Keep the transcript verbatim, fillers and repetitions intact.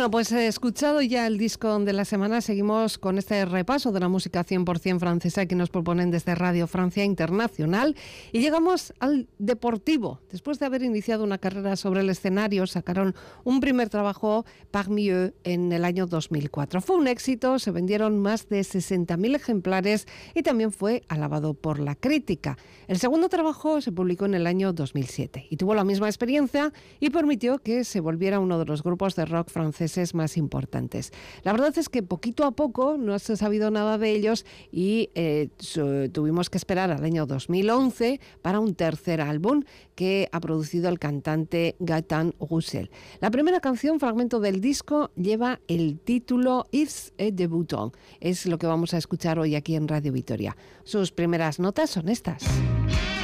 Bueno, pues he escuchado ya el disco de la semana. Seguimos con este repaso de la música cien por ciento francesa que nos proponen desde Radio Francia Internacional. Y llegamos al deportivo. Después de haber iniciado una carrera sobre el escenario, sacaron un primer trabajo, Parmi eux, en el año dos mil cuatro. Fue un éxito, se vendieron más de sesenta mil ejemplares y también fue alabado por la crítica. El segundo trabajo se publicó en el año dos mil siete y tuvo la misma experiencia y permitió que se volviera uno de los grupos de rock franceses más importantes. La verdad es que poquito a poco no se ha sabido nada de ellos y eh, su, tuvimos que esperar al año dos mil once para un tercer álbum que ha producido el cantante Gaëtan Roussel. La primera canción, fragmento del disco, lleva el título Yves et de Bouton. Es lo que vamos a escuchar hoy aquí en Radio Vitoria. Sus primeras notas son estas.